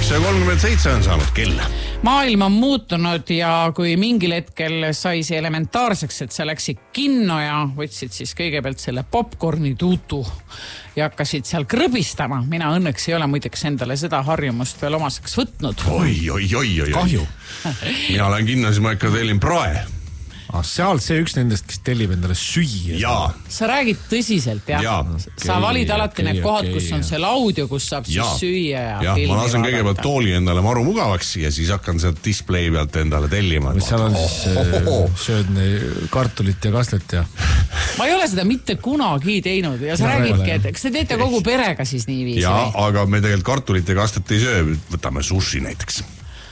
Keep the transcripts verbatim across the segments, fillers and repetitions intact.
üheksa kolmkümmend seitse on saanud kell. Maailm on muutunud ja kui mingil hetkel sai see elementaarseks, et sa läksid kinno ja võtsid siis kõigepealt selle popcorni tuutu ja hakkasid seal krõbistama. Mina õnneks ei ole muideks endale seda harjumust veel omaseks võtnud. Oi, oi, oi, oi. Kahju. Mina olen kinno, siis ma ikka tellin prae. Ah, seal see üks nendest, kes tellib endale süüa. Jaa. Sa räägid tõsiselt, jah? Ja. Sa valid alati okay, need kohad, okay, kus on see laudio, kus saab ja. siis süüa ja, ja filmi ma lasen vaadata. kõigepealt tooli endale maru mugavaks ja siis hakkan sealt display pealt endale tellima. Või seal on siis oh, oh, oh. sööd kartulit ja kastet ja... Ma ei ole seda mitte kunagi teinud ja sa ja räägidki, et kas te teete kogu perega siis nii viisi? Ja, aga me tegelikult kartulit ja kastet ei söö, võtame sushi näiteks.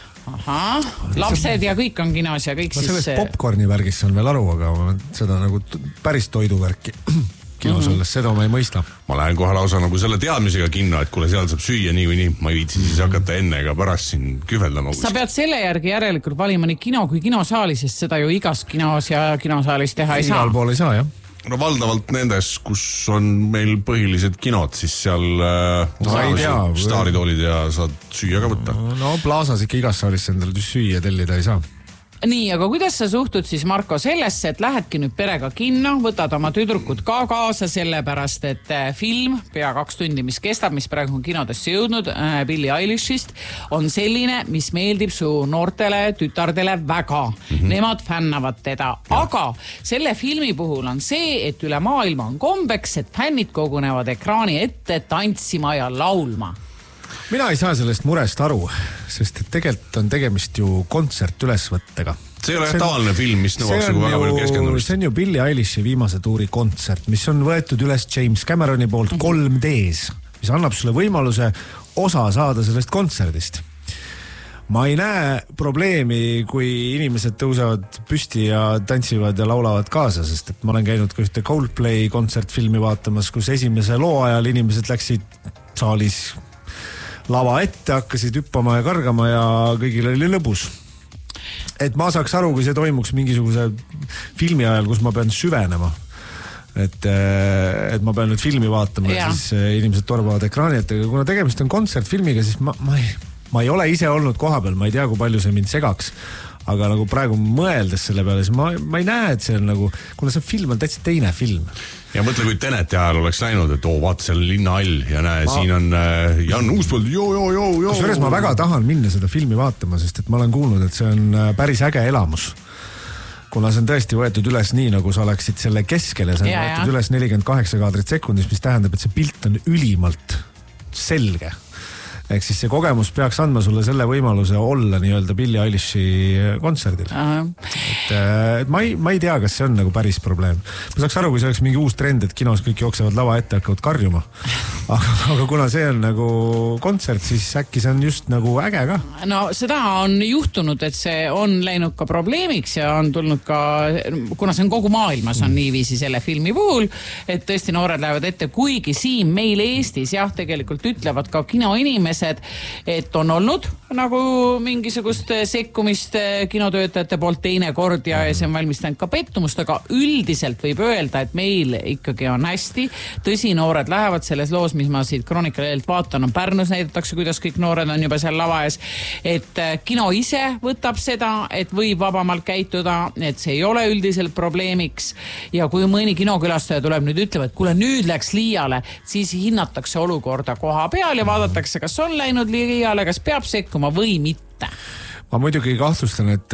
Aha, lapsed ja kõik on kinos ja kõik ma siis... sellest popcorni värgist on veel aru, aga seda nagu päris toiduvärki kinos mm-hmm. olles, seda ma ei mõista. Ma lähen kohe lausa nagu selle teadmisega kinno, et kuule seal saab süüa nii või nii. Ma ei viitsi siis hakata enne ega pärast siin kühveldama. Sa pead selle järgi järelikult valima nii kino kui kinosaali, sest seda ju igas kinos ja kinosaalis teha ei saa. Igal pool ei saa, jah. No valdavalt nendes, kus on meil põhilised kinod, siis seal no, äh, staaritoolid ja saad süüa ka võtta. No plaasas ikka igas saalis endale süüa tellida ei saa. Nii, aga kuidas sa suhtud siis, Marko, sellesse, et lähedki nüüd perega kinno, võtad oma tüdrukud ka kaasa, sellepärast, et film, pea kaks tundi, mis kestab, mis praegu on kinodesse jõudnud, Billie Eilishist, on selline, mis meeldib su noortele tütardele väga. Mm-hmm. Nemad fännavad teda. Ja. Aga selle filmi puhul on see, et üle maailma on kombeks, et fännid kogunevad ekraani ette tantsima ja laulma. Mina ei saa sellest murest aru, sest et tegelikult on tegemist ju kontsert ülesvõttega. See ei ole see tavaline film, mis nõuaks nagu väga palju keskendumist. See on ju Billie Eilishi viimase tuuri kontsert, mis on võetud üles James Cameroni poolt kolm D-s, mis annab sulle võimaluse osa saada sellest kontserdist. Ma ei näe probleemi, kui inimesed tõusevad püsti ja tantsivad ja laulavad kaasa, sest et ma olen käinud ka ühte Coldplay kontsertfilmi vaatamas, kus esimese loo ajal inimesed läksid saalis lava ette, hakkasid hüppama ja kargama ja kõigil oli lõbus. Et ma saaks aru, kui see toimuks mingisuguse filmi ajal, kus ma pean süvenema. Et, et ma pean nüüd filmi vaatama ja siis inimesed torbavad ekraani ette. Kuna tegemist on kontsertfilmiga, siis ma, ma, ei, ma ei ole ise olnud koha peal, ma ei tea, kui palju see mind segaks. Aga nagu praegu mõeldes selle peale, siis ma, ma ei näe, et see on nagu, kuna see film on täitsa teine film. Ja mõtle, kui Teneti ajal oleks läinud, et oo, vaata, seal linnahall ja näe, ma... siin on äh, Jan Uuspõld, joo, joo, joo, joo. Kusjuures ma väga tahan minna seda filmi vaatama, sest et ma olen kuulnud, et see on päris äge elamus. Kuna see on tõesti võetud üles nii, nagu sa oleksid selle keskele, see on ja, võetud ja. üles nelikümmend kaheksa kaadrit sekundis, mis tähendab, et see pilt on ülimalt selge. Ehk siis see kogemus peaks andma sulle selle võimaluse olla nii-öelda Billie Eilishi kontserdil. Et, et ma, ei, ma ei tea, kas see on nagu päris probleem. Ma saaks aru, kui see oleks mingi uus trend, et kinos kõik jooksevad lava ette, hakkavad karjuma. Aga, aga kuna see on nagu kontsert, siis äkki see on just nagu äge ka. No seda on juhtunud, et see on läinud ka probleemiks ja on tulnud ka, kuna see on kogu maailmas on niiviisi selle filmi puhul, et tõesti noored lähevad ette, kuigi siin meil Eestis jah, tegelikult ütlevad ka kinoinimesed, et on olnud nagu mingisugust sekkumist kinotöötajate poolt teine kord ja see on valmistanud ka pettumust, aga üldiselt võib öelda, et meil ikkagi on hästi. Tõsi, noored lähevad selles loos, mis ma siit Kroonikaleelt vaatan, on Pärnus näidatakse, kuidas kõik noored on juba seal lava ees, et kino ise võtab seda, et võib vabamalt käituda, et see ei ole üldiselt probleemiks ja kui mõni kinokülastaja tuleb nüüd ütlema, et kuule, nüüd läks liiale, siis hinnatakse olukorda koha peal ja vaadatakse, kas on läinud liiale, kas peab sekkuma või mitte. Ma muidugi kahtlustan, et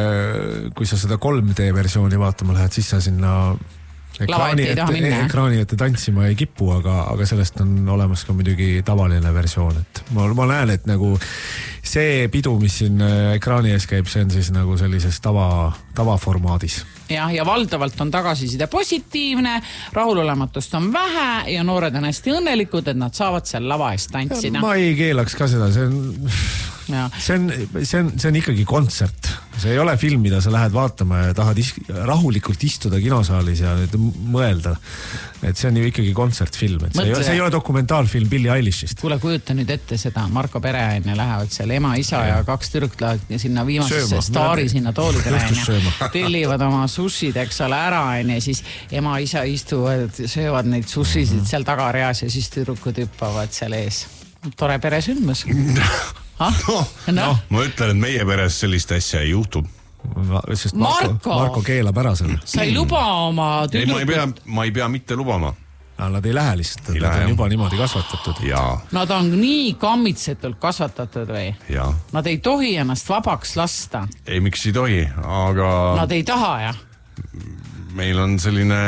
kui sa seda kolm D versiooni vaatama lähed, siis sa sinna ekraani ette, ekraani ette tantsima ei kipu, aga, aga sellest on olemas ka muidugi tavaline versioon. Et ma, ma näen, et nagu see pidu, mis siin ekraani ees käib, see on siis nagu sellises tava, tavaformaadis. Ja, ja valdavalt on tagasiside positiivne, rahulolematust on vähe ja noored on hästi õnnelikud, et nad saavad seal lava eest tantsida. Ma ei keelaks ka seda, see on... Ja. See on, see, on, see on ikkagi kontsert. See ei ole film, mida sa lähed vaatama ja tahad is- rahulikult istuda kinosaalis ja mõelda. Et see on ju ikkagi kontsertfilm. Et see, ei ole, see ei ole dokumentaalfilm Billie Eilishist. Kuule, kujuta nüüd ette seda. Marko pereaine lähevad seal ema, isa ja, ja kaks tüdrukt lähevad sinna viimasesse staari sinna toolidele. Tellivad oma sushid, eks ole, ära ja siis ema, isa istuvad, söövad neid sushisid mm-hmm. seal tagareas ja siis tüdrukud hüppavad seal ees. Tore pere sündmus. no, no. ma ütlen, et meie peres sellist asja ei juhtu. Sest Marko, Marko. Marko keelab ära selle. Sa ei luba oma tüdrukut. Ma ei pea, ma ei pea mitte lubama. No, nad ei lähe lihtsalt, nad lähe, on juba niimoodi kasvatatud. Nad on nii kammitsetult kasvatatud või? Ja. Nad ei tohi ennast vabaks lasta. Ei, miks ei tohi, aga... Nad ei taha, jah? Meil on selline...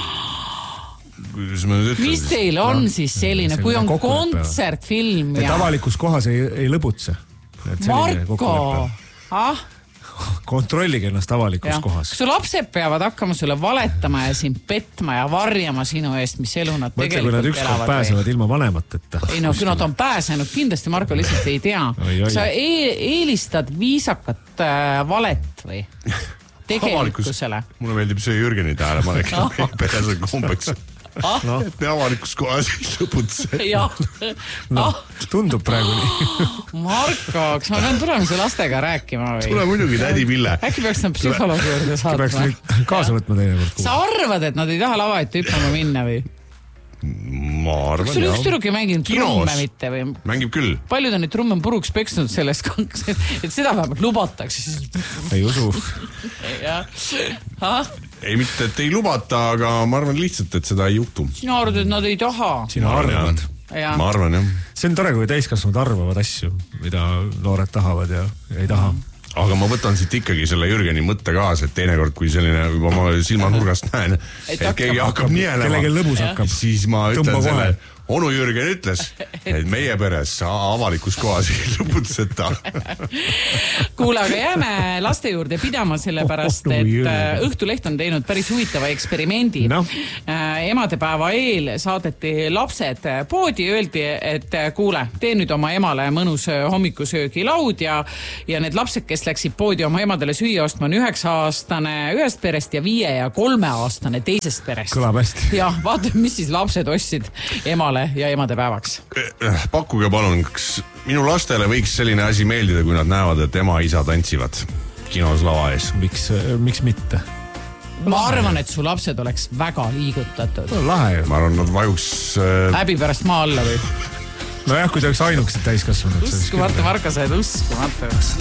Mis teil on no, siis selline, selline kui on kontsertfilm ja... Et avalikus kohas ei, ei lõbutse. Marko! Ah? Kontrollige ennast avalikus ja. kohas. Su lapsed peavad hakkama sulle valetama ja sind petma ja varjama sinu eest, mis elu nad Mõtle, tegelikult elavad. Mõtle, kui nad ükskord pääsevad või? Ilma vanemateta. Ei no, kui nad on pääsenud, kindlasti Marko lihtsalt ei tea. Oi, oi. Sa e eelistad viisakat äh, valet või? Tegelikkusele. Mulle meeldib see Jürgeni tähelepanek. Peres on kombeks. Ah? No. Et me avalikus kohas ei lõputse. no, tundub praegu nii. Marko, kas ma pean tulema see lastega rääkima või? Tule muidugi, tädi Ville. Äkki peaks nad psühholoogi juurde saatma? Peaks neid kaasa võtma teine kord. Sa arvad, et nad ei taha lava ette hüppama minna või? Ma arvan, jah. Sul üks tüdruk ei mänginud trumme mitte või? Mängib küll. Paljud on neid trumme puruks peksnud sellest kanks, et seda vähemalt lubatakse. Ei usu. Ei mitte, et ei lubata, aga ma arvan lihtsalt, et seda ei juhtu. Sina arvad, et nad ei taha? Sina arvad. Ja. Ma arvan, jah. See on tore, kui täiskasvanud arvavad asju, mida noored tahavad ja ei taha. Aga ma võtan siit ikkagi selle Jürgeni mõtte kaasa, et teinekord, kui selline juba ma silmanurgast näen, et keegi hakkab nielema, kellegi lõbus hakkab, siis ma ütlen selle, onu Jürgen ütles, et meie peres avalikus kohas ei lõputseta. Kuule, aga jääme laste juurde pidama sellepärast, et Õhtuleht on teinud päris huvitava eksperimendi. No. Emadepäeva eel saadeti lapsed poodi, öeldi, et kuule, tee nüüd oma emale mõnus hommikusöögilaud ja, ja need lapsed, kes läksid poodi oma emadele süüa ostma, on üheksa aastane ühest perest ja viie ja kolme aastane teisest perest. Kõlab hästi. Ja vaata, mis siis lapsed ostsid emale ja emadepäevaks. Pakkuge palun, kas minu lastele võiks selline asi meeldida, kui nad näevad, et ema ja isa tantsivad kinos lava ees? Miks, miks mitte? Ma arvan, et su lapsed oleks väga liigutatud. No, lahe. Ma arvan, nad vajuks... Äh... Häbi pärast maa alla või? Nojah, kui ta oleks ainukesed täiskasvanud. Uskumata, Marko, sa oled uskumata.